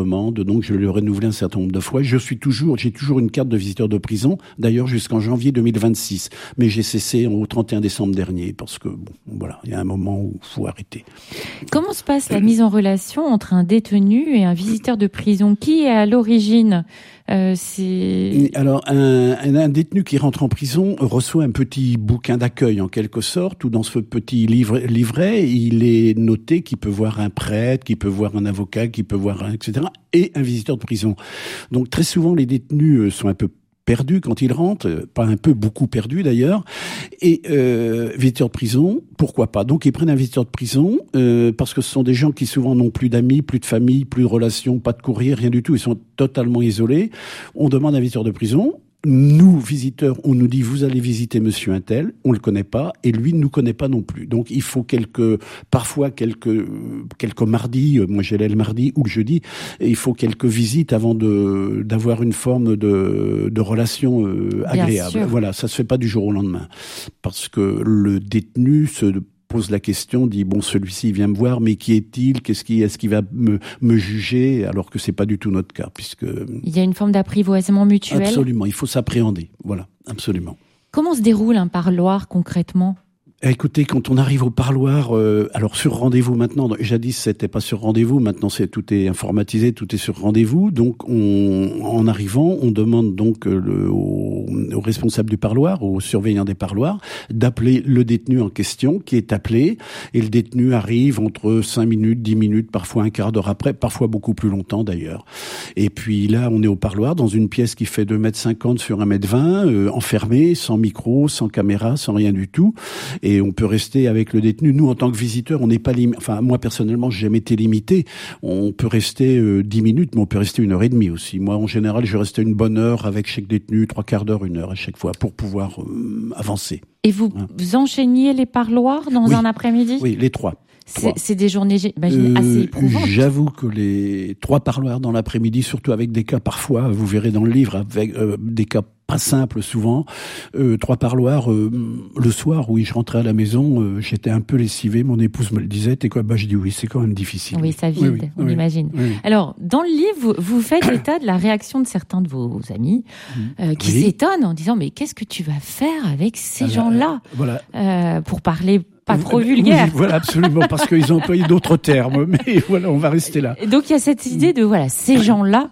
demande, donc je l'ai renouvelé un certain nombre de fois. J'ai toujours une carte de visiteur de prison, d'ailleurs jusqu'en janvier 2026. Mais j'ai cessé au 31 décembre dernier, parce que, voilà, il y a un moment où il faut arrêter. Comment se passe la mise en relation entre un détenu et un visiteur de prison? Qui est à l'origine? Alors, un détenu qui rentre en prison reçoit un petit bouquin d'accueil, en quelque sorte, où dans ce petit livret, il est noté qu'il peut voir un prêtre, qu'il peut voir un avocat, qu'il peut voir etc., et un visiteur de prison. Donc, très souvent, les détenus sont un peu perdus quand ils rentrent, pas un peu, beaucoup perdus d'ailleurs, et visiteurs de prison, pourquoi pas. Donc ils prennent un visiteur de prison, parce que ce sont des gens qui souvent n'ont plus d'amis, plus de famille, plus de relations, pas de courrier, rien du tout, ils sont totalement isolés. On demande un visiteur de prison. Nous, visiteurs, on nous dit, vous allez visiter monsieur untel, on le connaît pas, et lui ne nous connaît pas non plus. Donc, il faut parfois quelques mardis, moi j'y allais le mardi ou le jeudi, et il faut quelques visites avant d'avoir une forme de relation agréable. Voilà, ça se fait pas du jour au lendemain. Parce que le détenu se pose la question, dit celui-ci vient me voir, mais qui est-il? Est-ce qu'il va me juger? Alors que c'est pas du tout notre cas, puisque il y a une forme d'apprivoisement mutuel. Absolument, il faut s'appréhender. Voilà, absolument. Comment se déroule un parloir concrètement? Écoutez, quand on arrive au parloir, alors sur rendez-vous maintenant, jadis c'était pas sur rendez-vous, maintenant tout est informatisé, tout est sur rendez-vous. Donc en arrivant, on demande donc au responsable du parloir, au surveillant des parloirs, d'appeler le détenu en question, qui est appelé, et le détenu arrive entre 5 minutes, 10 minutes, parfois un quart d'heure après, parfois beaucoup plus longtemps d'ailleurs. Et puis là, on est au parloir, dans une pièce qui fait 2,50 m sur 1,20 m, enfermée, sans micro, sans caméra, sans rien du tout. Et on peut rester avec le détenu. Nous, en tant que visiteurs, on n'est pas limité. Enfin, moi, personnellement, j'ai jamais été limité. On peut rester 10 minutes, mais on peut rester 1h30 aussi. Moi, en général, je restais une bonne heure avec chaque détenu, 3/4 d'heure, 1 heure à chaque fois, pour pouvoir avancer. Et vous enchaîniez les parloirs dans un après-midi? Oui, les trois. C'est des journées, j'imagine, assez éprouvantes. J'avoue que les 3 parloirs dans l'après-midi, surtout avec des cas parfois, vous verrez dans le livre, avec des cas pas simples souvent, 3 parloirs le soir, oui, je rentrais à la maison, j'étais un peu lessivé, mon épouse me le disait, t'es quoi? Je dis oui, c'est quand même difficile. Oui, ça vide, on imagine. Oui. Alors, dans le livre, vous faites état de la réaction de certains de vos amis qui s'étonnent en disant, mais qu'est-ce que tu vas faire avec ces gens-là? Voilà. Pour parler pas trop vulgaire. Oui, voilà, absolument, parce qu'ils ont employé d'autres termes, mais voilà, on va rester là. Donc il y a cette idée de ces gens-là,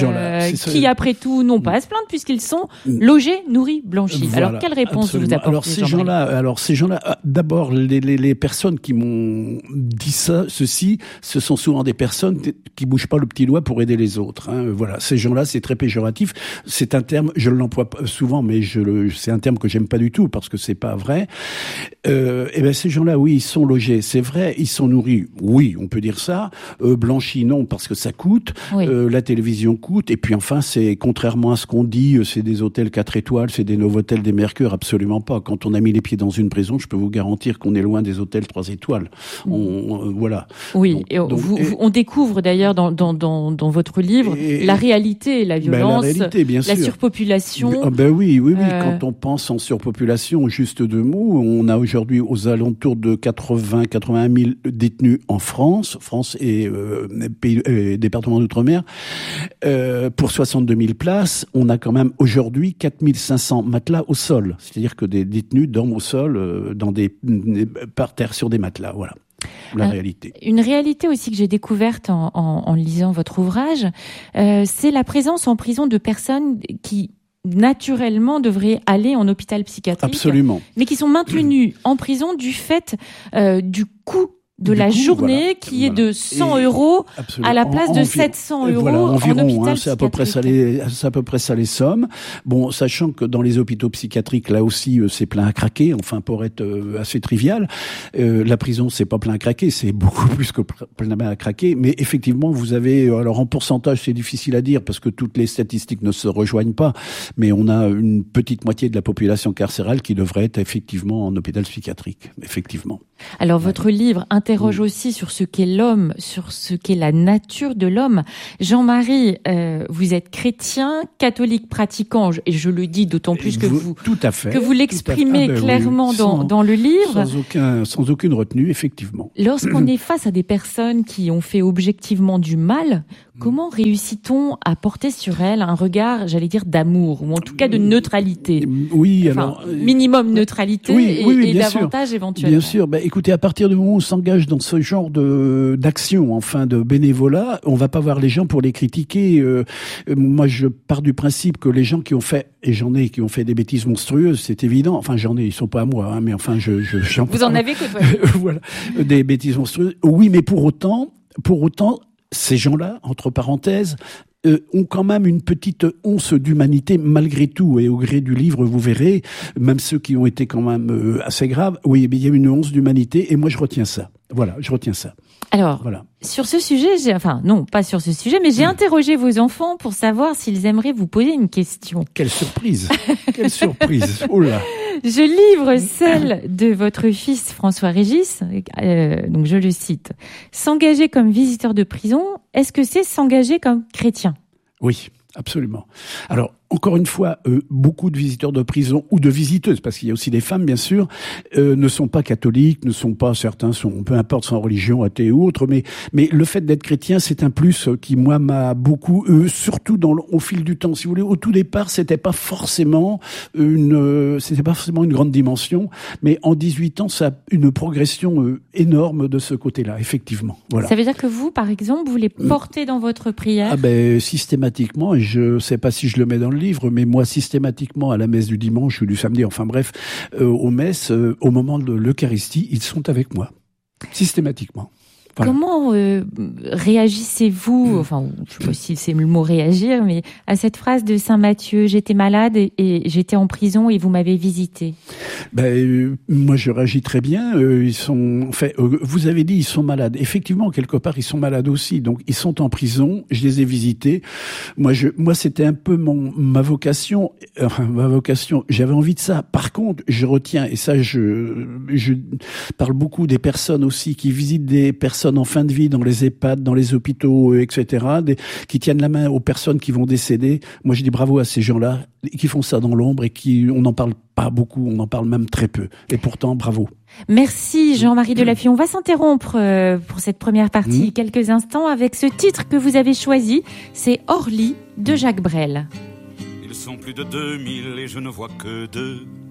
qui après tout n'ont pas à se plaindre puisqu'ils sont logés, nourris, blanchis. Voilà, alors quelle réponse vous apportez? Alors ces gens-là, d'abord les personnes qui m'ont dit ceci, ce sont souvent des personnes qui bougent pas le petit doigt pour aider les autres. Voilà, ces gens-là, c'est très péjoratif. C'est un terme, je l'emploie souvent, mais c'est un terme que j'aime pas du tout parce que c'est pas vrai. Et ben ces gens-là, oui, ils sont logés, c'est vrai, ils sont nourris, oui, on peut dire ça. Blanchis, non, parce que ça coûte. Oui. La télévision coûte. Et puis enfin, c'est contrairement à ce qu'on dit, c'est des hôtels 4 étoiles, c'est des Novotel, des Mercure, absolument pas. Quand on a mis les pieds dans une prison, je peux vous garantir qu'on est loin des hôtels 3 étoiles. Voilà. Oui, on découvre d'ailleurs dans votre livre la réalité, la violence, la réalité, bien sûr. Surpopulation. Oui. Quand on pense en surpopulation, juste 2 mots, on a aujourd'hui aux alentours de 81 000 détenus en France et département d'outre-mer. Pour 62 000 places, on a quand même aujourd'hui 4 500 matelas au sol. C'est-à-dire que des détenus dorment au sol, par terre sur des matelas. Voilà. La réalité. Une réalité aussi que j'ai découverte en lisant votre ouvrage, c'est la présence en prison de personnes qui naturellement devraient aller en hôpital psychiatrique. Absolument. Mais qui sont maintenues en prison du fait du coût de la journée qui est de 100 € à la place de 700 € environ, en hôpital c'est à peu près ça les sommes. Bon, sachant que dans les hôpitaux psychiatriques, là aussi, c'est plein à craquer. Enfin, pour être assez trivial, la prison, c'est pas plein à craquer, c'est beaucoup plus que plein à craquer. Mais effectivement, vous avez, alors en pourcentage, c'est difficile à dire parce que toutes les statistiques ne se rejoignent pas. Mais on a une petite moitié de la population carcérale qui devrait être effectivement en hôpital psychiatrique, effectivement. Alors votre livre interroge aussi sur ce qu'est l'homme, sur ce qu'est la nature de l'homme. Jean-Marie, vous êtes chrétien, catholique pratiquant, et je le dis d'autant plus que vous tout à fait, que vous l'exprimez clairement dans le livre. Sans aucune retenue, effectivement. Lorsqu'on est face à des personnes qui ont fait objectivement du mal, comment réussit-on à porter sur elles un regard, j'allais dire, d'amour, ou en tout cas de neutralité? Oui, enfin, alors... minimum neutralité et davantage éventuellement. Bien sûr. Écoutez, à partir du moment où on s'engage dans ce genre d'action, enfin de bénévolat, on va pas voir les gens pour les critiquer. Moi, je pars du principe que les gens qui ont fait, et j'en ai, qui ont fait des bêtises monstrueuses, c'est évident. Enfin, j'en ai, ils sont pas à moi, hein, mais enfin, j'en Vous en avez côtoyé. Voilà, des bêtises monstrueuses. Oui, mais pour autant, ces gens-là, entre parenthèses, ont quand même une petite once d'humanité malgré tout. Et au gré du livre, vous verrez, même ceux qui ont été quand même assez graves, oui, mais il y a une once d'humanité. Et moi, je retiens ça. Voilà, je retiens ça. Alors, sur ce sujet, non, pas sur ce sujet, mais j'ai interrogé vos enfants pour savoir s'ils aimeraient vous poser une question. Quelle surprise! Quelle surprise! Oh là! Je livre celle de votre fils François-Régis, donc je le cite. S'engager comme visiteur de prison, est-ce que c'est s'engager comme chrétien? Oui, absolument. Alors, encore une fois, beaucoup de visiteurs de prison ou de visiteuses, parce qu'il y a aussi des femmes, bien sûr, ne sont pas catholiques, certains sont, peu importe, sans religion, athées ou autres, mais le fait d'être chrétien, c'est un plus qui, moi, m'a beaucoup, surtout au fil du temps, si vous voulez. Au tout départ, c'était pas forcément une grande dimension, mais en 18 ans, ça a une progression énorme de ce côté-là, effectivement. Voilà. Ça veut dire que vous, par exemple, vous les portez dans votre prière? Systématiquement, et je sais pas si je le mets dans le livre, mais moi, systématiquement, à la messe du dimanche ou du samedi, enfin bref, aux messes, au moment de l'Eucharistie, ils sont avec moi. Systématiquement. Voilà. Comment réagissez-vous, enfin, je sais pas si c'est le mot réagir, mais à cette phrase de Saint Matthieu, j'étais malade et j'étais en prison et vous m'avez visité? Moi, je réagis très bien. Vous avez dit, ils sont malades. Effectivement, quelque part, ils sont malades aussi. Donc, ils sont en prison. Je les ai visités. Moi, c'était un peu ma vocation. J'avais envie de ça. Par contre, je retiens, et ça, je parle beaucoup des personnes aussi qui visitent des personnes en fin de vie dans les EHPAD, dans les hôpitaux, etc., qui tiennent la main aux personnes qui vont décéder. Moi, je dis bravo à ces gens-là qui font ça dans l'ombre et on n'en parle pas beaucoup, on en parle même très peu. Et pourtant, bravo. Merci Jean-Marie Delafille. On va s'interrompre pour cette première partie quelques instants avec ce titre que vous avez choisi. C'est Orly de Jacques Brel. Ils sont plus de 2000 et je ne vois que 2